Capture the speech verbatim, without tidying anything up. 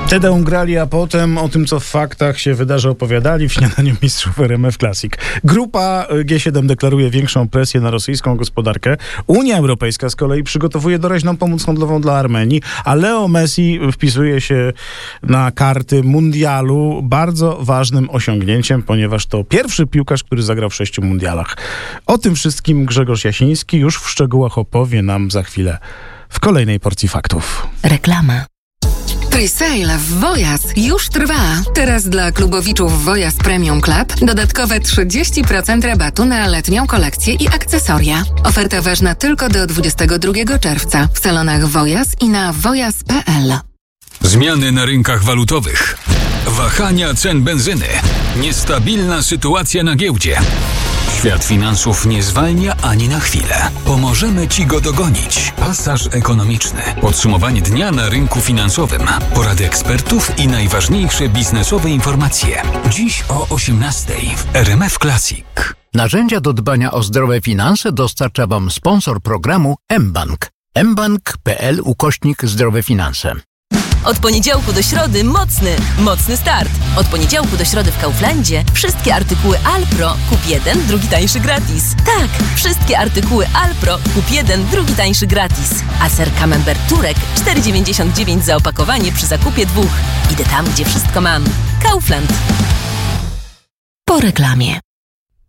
Tedeum grali, a potem o tym, co w faktach się wydarzy, opowiadali w śniadaniu mistrzów R M F Classic. Grupa G siedem deklaruje większą presję na rosyjską gospodarkę. Unia Europejska z kolei przygotowuje doraźną pomoc handlową dla Armenii, a Leo Messi wpisuje się na karty mundialu bardzo ważnym osiągnięciem, ponieważ to pierwszy piłkarz, który zagrał w sześciu mundialach. O tym wszystkim Grzegorz Jasiński już w szczegółach opowie nam za chwilę w kolejnej porcji faktów. Reklama. Presale w Wojas już trwa. Teraz dla klubowiczów Wojas Premium Club dodatkowe trzydzieści procent rabatu na letnią kolekcję i akcesoria. Oferta ważna tylko do dwudziestego drugiego czerwca w salonach Wojas i na wojas kropka p l. Zmiany na rynkach walutowych. Wahania cen benzyny. Niestabilna sytuacja na giełdzie. Świat finansów nie zwalnia ani na chwilę. Pomożemy Ci go dogonić. Pasaż ekonomiczny. Podsumowanie dnia na rynku finansowym. Porady ekspertów i najważniejsze biznesowe informacje. Dziś o osiemnastej w R M F Classic. Narzędzia do dbania o zdrowe finanse dostarcza Wam sponsor programu mBank. mbank kropka p l ukośnik zdrowe finanse. Od poniedziałku do środy mocny, mocny start. Od poniedziałku do środy w Kauflandzie wszystkie artykuły Alpro kup jeden, drugi tańszy gratis. Tak, wszystkie artykuły Alpro kup jeden, drugi tańszy gratis. A ser Camembert Turek cztery dziewięćdziesiąt dziewięć za opakowanie przy zakupie dwóch. Idę tam, gdzie wszystko mam. Kaufland. Po reklamie.